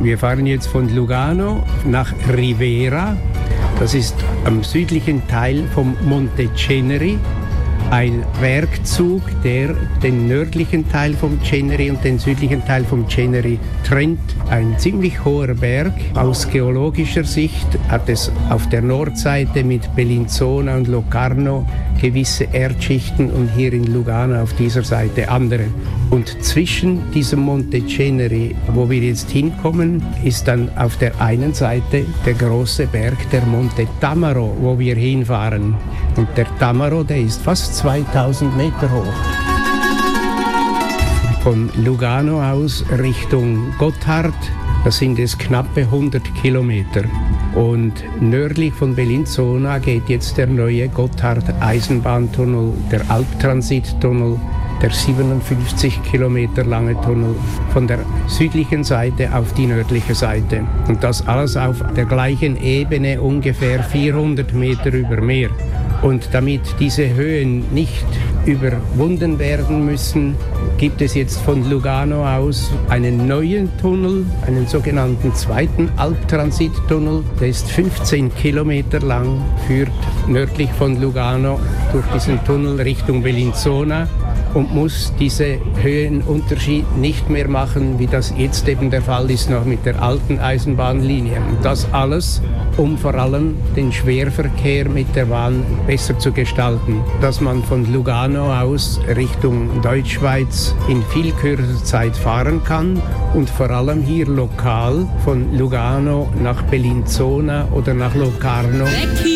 Wir fahren jetzt von Lugano nach Rivera. Das ist am südlichen Teil vom Monte Ceneri. Ein Bergzug, der den nördlichen Teil vom Ceneri und den südlichen Teil vom Ceneri trennt. Ein ziemlich hoher Berg. Aus geologischer Sicht hat es auf der Nordseite mit Bellinzona und Locarno gewisse Erdschichten und hier in Lugano auf dieser Seite andere. Und zwischen diesem Monte Ceneri, wo wir jetzt hinkommen, ist dann auf der einen Seite der große Berg, der Monte Tamaro, wo wir hinfahren. Und der Tamaro, der ist fast 2000 Meter hoch. Von Lugano aus Richtung Gotthard, das sind es knappe 100 Kilometer. Und nördlich von Bellinzona geht jetzt der neue Gotthard-Eisenbahntunnel, der Alptransittunnel, der 57 Kilometer lange Tunnel von der südlichen Seite auf die nördliche Seite. Und das alles auf der gleichen Ebene, ungefähr 400 Meter über Meer. Und damit diese Höhen nicht überwunden werden müssen, gibt es jetzt von Lugano aus einen neuen Tunnel, einen sogenannten zweiten Alptransittunnel. Der ist 15 Kilometer lang, führt nördlich von Lugano durch diesen Tunnel Richtung Bellinzona und muss diese Höhenunterschied nicht mehr machen, wie das jetzt eben der Fall ist, noch mit der alten Eisenbahnlinie. Und das alles, um vor allem den Schwerverkehr mit der Bahn besser zu gestalten, dass man von Lugano aus Richtung Deutschschweiz in viel kürzerer Zeit fahren kann und vor allem hier lokal von Lugano nach Bellinzona oder nach Locarno